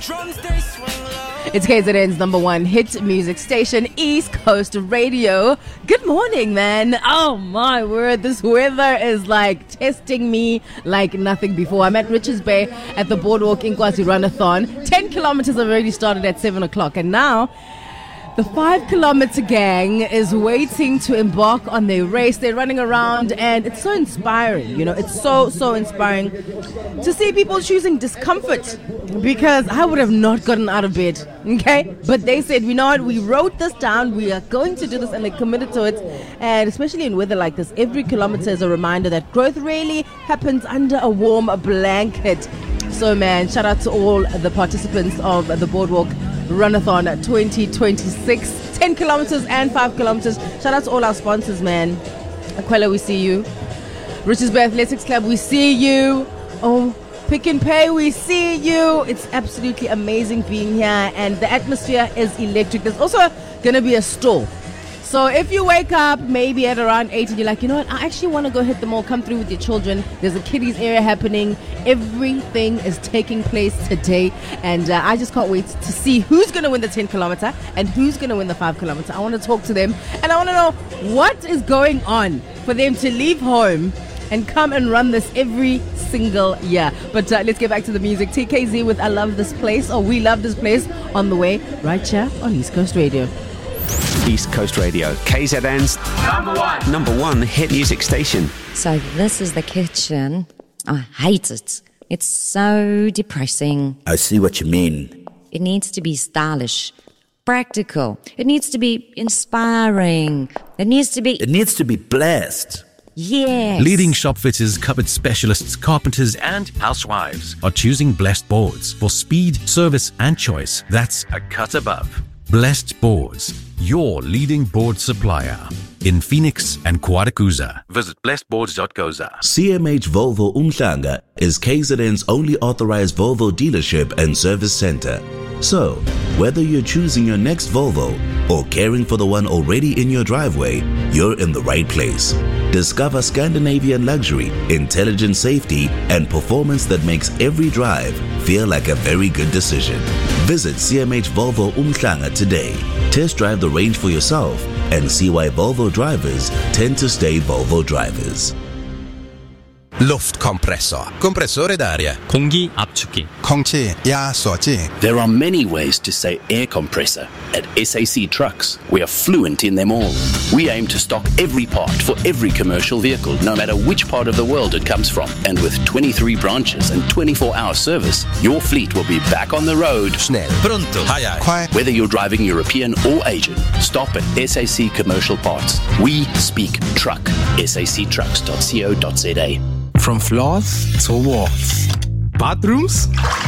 It's KZN's number one hit music station, East Coast Radio. Good morning, man. Oh my word, this weather is like testing me like nothing before. I'm at Richards Bay at the Boardwalk Inkwazi Runathon. 10 kilometers have already started at 7 o'clock, and now the 5 kilometer gang is waiting to embark on their race. They're running around and it's so inspiring. You know, it's so inspiring to see people choosing discomfort, because I would have not gotten out of bed. Okay? But they said, you know what, we wrote this down, we are going to do this, and they committed to it. And especially in weather like this, every kilometer is a reminder that growth really happens under a warm blanket. So man, shout out to all the participants of the Boardwalk Runathon 2026, 10 kilometers and 5 kilometers. Shout out to all our sponsors, man. Aquila, we see you. Richards Bay Athletics Club, we see you. Oh, Pick and Pay, we see you. It's absolutely amazing being here, and the atmosphere is electric. There's also going to be a store. So if you wake up maybe at around 8 and you're like, you know what, I actually want to go hit the mall, come through with your children. There's a kiddies area happening. Everything is taking place today. And I just can't wait to see who's going to win the 10 kilometer and who's going to win the 5 kilometer. I want to talk to them and I want to know what is going on for them to leave home and come and run this every single year. But let's get back to the music. TKZ with I Love This Place, or We Love This Place, on the way right here on East Coast Radio. East Coast Radio, KZN's number one hit music station. So this is the kitchen. I hate it. It's so depressing. I see what you mean. It needs to be stylish, practical. It needs to be inspiring. It needs to be blessed. Yes. Leading shop fitters, cupboard specialists, carpenters, and housewives are choosing Blessed Boards for speed, service, and choice. That's a cut above. Blessed Boards, your leading board supplier in Phoenix and Kwadakuza. Visit blessedboards.goza. CMH Volvo Umhlanga is KZN's only authorized Volvo dealership and service center. So, whether you're choosing your next Volvo or caring for the one already in your driveway, you're in the right place. Discover Scandinavian luxury, intelligent safety, and performance that makes every drive feel like a very good decision. Visit CMH Volvo Umhlanga today. Test drive the range for yourself and see why Volvo drivers tend to stay Volvo drivers. Luftkompressor, kompressore d'aria, 공기 압축기, 空气压缩机. There are many ways to say air compressor. At SAC Trucks, we are fluent in them all. We aim to stock every part for every commercial vehicle, no matter which part of the world it comes from. And with 23 branches and 24-hour service, your fleet will be back on the road. Schnell, pronto, 快. Whether you're driving European or Asian, stop at SAC Commercial Parts. We speak truck. sactrucks.co.za. From floors to walls, bathrooms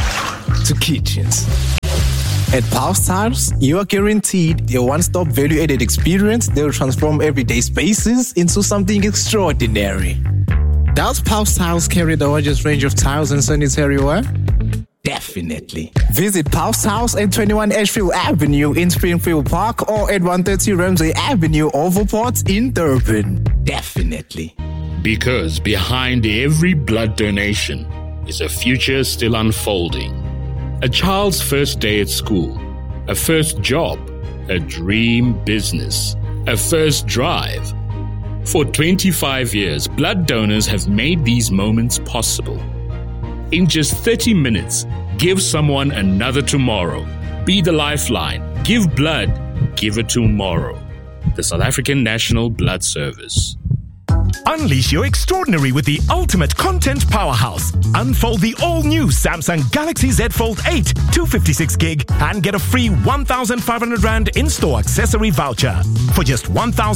to kitchens. At Pulse Tiles, you are guaranteed a one-stop value-added experience that will transform everyday spaces into something extraordinary. Does Pulse Tiles carry the largest range of tiles and sanitary ware? Definitely. Visit Pulse Tiles at 21 Ashfield Avenue in Springfield Park or at 130 Ramsey Avenue, Overport in Durban. Definitely. Because behind every blood donation is a future still unfolding. A child's first day at school, a first job, a dream business, a first drive. For 25 years, blood donors have made these moments possible. In just 30 minutes, give someone another tomorrow. Be the lifeline. Give blood. Give it tomorrow. The South African National Blood Service. Unleash your extraordinary with the ultimate content powerhouse. Unfold the all-new Samsung Galaxy Z Fold 8 256 gig and get a free 1,500 Rand in-store accessory voucher for just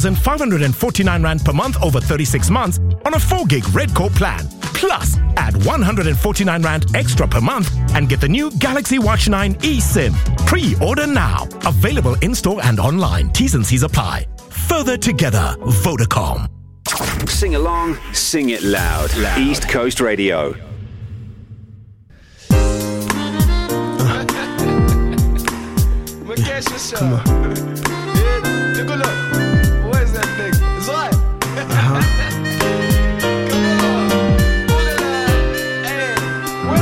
1,549 Rand per month over 36 months on a 4 gig Red Core plan. Plus, add 149 Rand extra per month and get the new Galaxy Watch 9 eSIM. Pre-order now. Available in-store and online. T's and C's apply. Further together, Vodacom. Sing along, sing it loud. East Coast Radio. Come on.